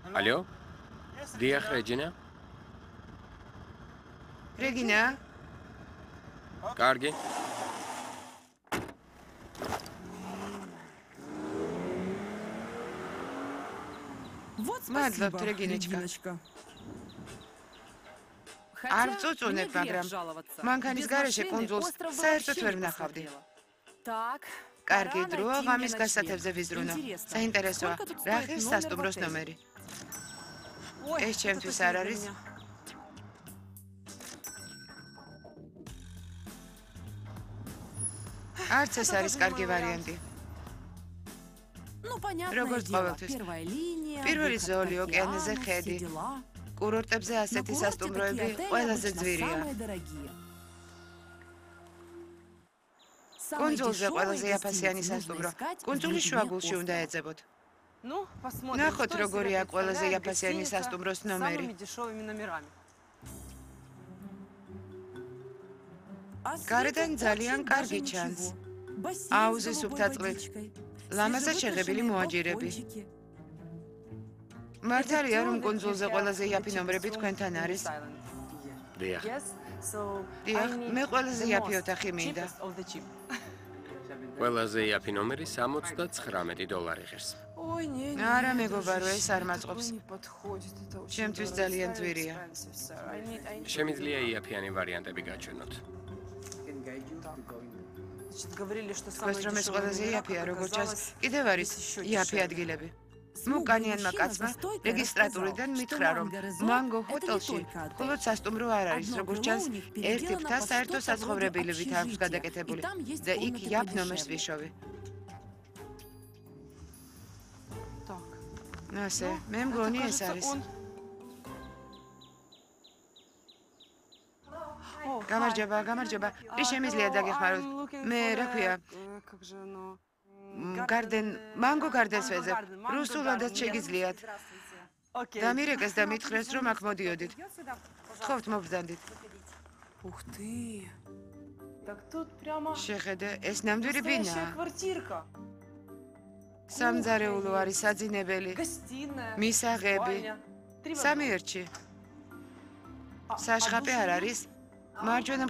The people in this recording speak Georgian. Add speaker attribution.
Speaker 1: Алло? Діях, Реджіна?
Speaker 2: Регина,
Speaker 1: Каргі?
Speaker 3: Вот
Speaker 2: Мадლоб,
Speaker 3: спасибо,
Speaker 2: Региночка.
Speaker 3: Региночка.
Speaker 2: არ წუწუნებ, მაგრამ მანქანის გარეშე კუნძულს საერთოდ ვერ ვნახავდი. კარგი დროა, ღამის გასათევზე ვიზრუნო. საინტერესოა, რა ღირს სასტუმროს ნომერი? ეს ჩემთვის არ არის. არც ეს არის კარგი ვარიანტი.
Speaker 3: როგორც
Speaker 2: ყოველთვის. პირველი ზოლი, ოკეანეზე ხედი. კურორტებზე ასეთი სასტუმროები ყველაზე ძვირია. კუნძულზე ყველაზე იაფასიანი სასტუმრო. კუნძულის შუაგულში უნდა ეძებოთ. ნახოთ, როგორია ყველაზე იაფასიანი სასტუმროს ნომერი. გარედან ძალიან კარგი ჩანს. აუზის სუფთა წყლით. ლამაზად შეღებილი მოაჯირები. მართალია, რომ კუნძულზე ყველაზე იაფი ნომრები თქვენთან არის?
Speaker 1: დიახ.
Speaker 2: დიახ, მე ყველაზე იაფი ოთახი მინდა.
Speaker 1: ყველაზე იაფი ნომერი $79 ღირს.
Speaker 2: არა, მეგობარო, ეს არ მაწყობს. ჩემთვის ძალიან ძვირია.
Speaker 1: შემიძლია იაფიანი ვარიანტები გაჩვენოთ.
Speaker 2: თქვენს რომ ეს ყველაზე იაფია, როგორც ჩანს, კიდევ არის იაფი ადგილები. მუკანიანმა კაცმა რეგისტრატურიდან მითხრა, რომ მანგო ჰოტელში მხოლოდ სასტუმრო არ არის, როგორც ჩანს, ერთი ფთა საერთო საცხოვრებელივით აქვს გადაკეთებული და იქ იაფ ნომერს ვიშოვი. ნასე, მე მგონი ეს არის. გამარჯობა. რის შემიძლია დაგეხმაროთ? მე რა ქვია? მანგო გარდენს ვეძებ. რუსულადაც შეგიძლიათ. დამირეკეს და მითხრეს, რომ აქ მოდიოდით. გთხოვთ, მობრძანდით. შეხედე, ეს ნამდვილი ბინაა. სამზარეულო არის, საძინებელი, მისაღები, სამი ერთში. საშხაპი არ არის? მარჯვენა